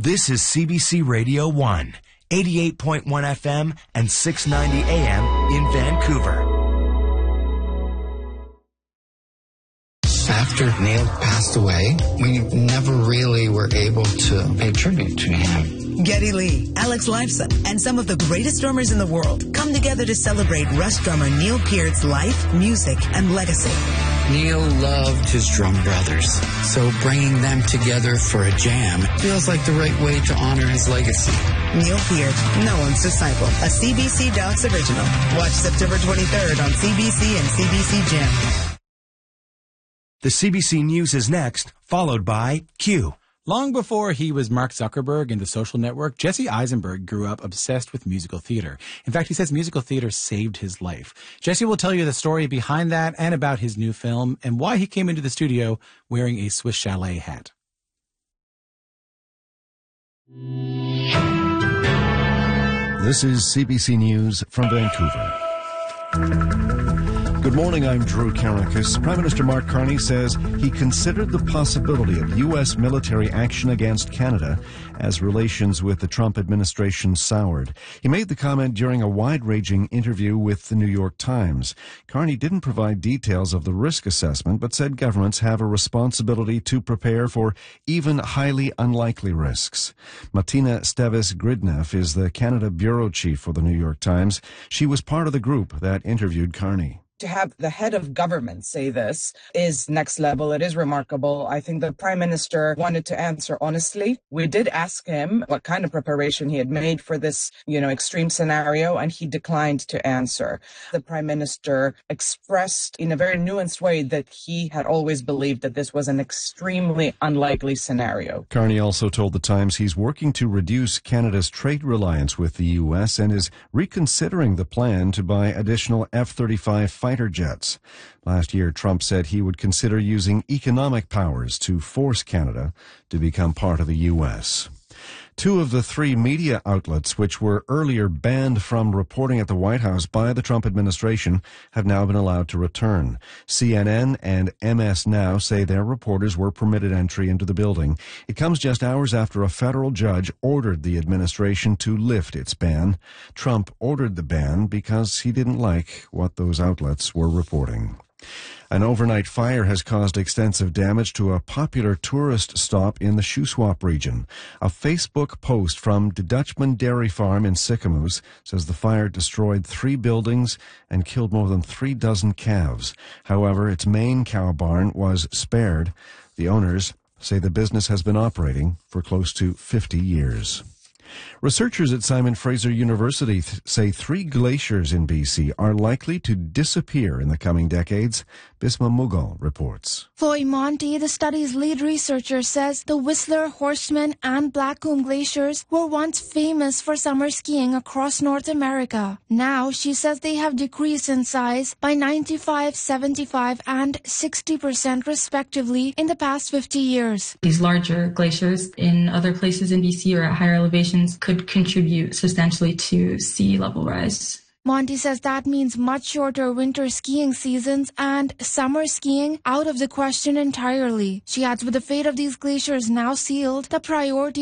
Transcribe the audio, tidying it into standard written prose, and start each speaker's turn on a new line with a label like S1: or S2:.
S1: This is CBC Radio 1, 88.1 FM and 690 AM in Vancouver.
S2: After Neil passed away, we never really were able to pay tribute to him.
S3: Geddy Lee, Alex Lifeson, and some of the greatest drummers in the world come together to celebrate Rush drummer Neil Peart's life, music, and legacy.
S2: Neil loved his drum brothers, so bringing them together for a jam feels like the right way to honor his legacy.
S3: Neil Peart, no one's disciple, a CBC Docs original. Watch September 23rd on CBC and CBC Gem.
S1: The CBC News is next, followed by Q.
S4: Long before he was Mark Zuckerberg in The Social Network, Jesse Eisenberg grew up obsessed with musical theater. In fact, he says musical theater saved his life. Jesse will tell you the story behind that and about his new film and why he came into the studio wearing a Swiss Chalet hat.
S5: This is CBC News from Vancouver. Good morning, I'm Drew Karakis. Prime Minister Mark Carney says he considered the possibility of U.S. military action against Canada as relations with the Trump administration soured. He made the comment during a wide-ranging interview with the New York Times. Carney didn't provide details of the risk assessment, but said governments have a responsibility to prepare for even highly unlikely risks. Martina Steves-Gridneff is the Canada bureau chief for the New York Times. She was part of the group that interviewed Carney.
S6: To have the head of government say this is next level. It is remarkable. I think the Prime Minister wanted to answer honestly. We did ask him what kind of preparation he had made for this, extreme scenario, and he declined to answer. The Prime Minister expressed in a very nuanced way that he had always believed that this was an extremely unlikely scenario.
S5: Carney also told the Times he's working to reduce Canada's trade reliance with the U.S. and is reconsidering the plan to buy additional F-35 fighter jets. Last year, Trump said he would consider using economic powers to force Canada to become part of the U.S. Two of the three media outlets which were earlier banned from reporting at the White House by the Trump administration have now been allowed to return. CNN and MS Now say their reporters were permitted entry into the building. It comes just hours after a federal judge ordered the administration to lift its ban. Trump ordered the ban because he didn't like what those outlets were reporting. An overnight fire has caused extensive damage to a popular tourist stop in the Shuswap region. A Facebook post from the Dutchman Dairy Farm in Sicamous says the fire destroyed 3 buildings and killed more than 36 calves. However, its main cow barn was spared. The owners say the business has been operating for close to 50 years. Researchers at Simon Fraser University say 3 glaciers in BC are likely to disappear in the coming decades. Bisma Mughal reports.
S7: Floy Monty, the study's lead researcher, says the Whistler, Horstman, and Blackcomb glaciers were once famous for summer skiing across North America. Now, she says they have decreased in size by 95, 75, and 60% respectively in the past 50 years.
S8: These larger glaciers in other places in BC or at higher elevations could contribute substantially to sea level rise.
S7: Monty says that means much shorter winter skiing seasons and summer skiing out of the question entirely. She adds, with the fate of these glaciers now sealed, the priority